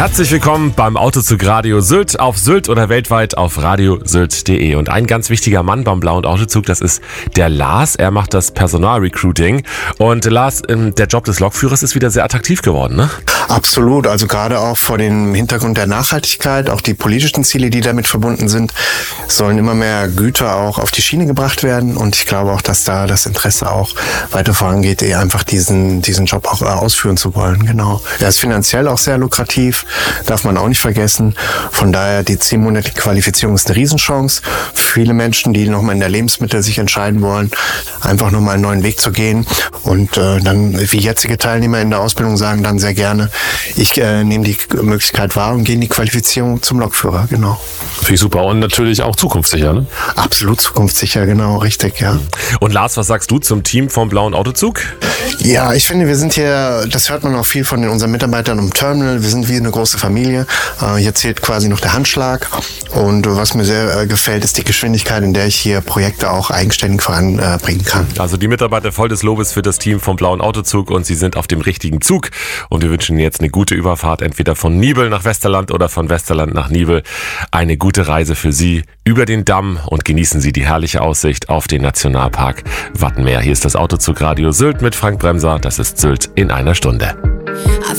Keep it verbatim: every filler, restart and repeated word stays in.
Herzlich willkommen beim Autozug Radio Sylt auf Sylt oder weltweit auf radiosylt punkt de. Und ein ganz wichtiger Mann beim blauen Autozug, das ist der Lars. Er macht das Personalrecruiting. Und Lars, der Job des Lokführers ist wieder sehr attraktiv geworden, ne? Absolut, also gerade auch vor dem Hintergrund der Nachhaltigkeit, auch die politischen Ziele, die damit verbunden sind, sollen immer mehr Güter auch auf die Schiene gebracht werden. Und ich glaube auch, dass da das Interesse auch weiter vorangeht, einfach diesen, diesen Job auch ausführen zu wollen. Genau. Er ist finanziell auch sehr lukrativ, darf man auch nicht vergessen. Von daher, die zehnmonatige Qualifizierung ist eine Riesenchance für viele Menschen, die nochmal in der Lebensmittel sich entscheiden wollen, einfach nochmal einen neuen Weg zu gehen. Und äh, dann, wie jetzige Teilnehmer in der Ausbildung sagen, dann sehr gerne, ich äh, nehme die Möglichkeit wahr und gehe in die Qualifizierung zum Lokführer, genau. Finde ich super und natürlich auch zukunftssicher, ne? Absolut zukunftssicher, genau, richtig, ja. Und Lars, was sagst du zum Team vom blauen Autozug? Ja, ich finde, wir sind hier, das hört man auch viel von den, unseren Mitarbeitern im Terminal, wir sind wie eine große Familie. Äh, hier zählt quasi noch der Handschlag und äh, was mir sehr äh, gefällt, ist die Geschwindigkeit, in der ich hier Projekte auch eigenständig voranbringen äh, kann. Also die Mitarbeiter voll des Lobes für das Team vom blauen Autozug und sie sind auf dem richtigen Zug und wir wünschen Ihnen jetzt eine gute Überfahrt, entweder von Nibel nach Westerland oder von Westerland nach Nibel. Eine gute Reise für Sie über den Damm und genießen Sie die herrliche Aussicht auf den Nationalpark Wattenmeer. Hier ist das Autozug Radio Sylt mit Frank Bremser. Das ist Sylt in einer Stunde.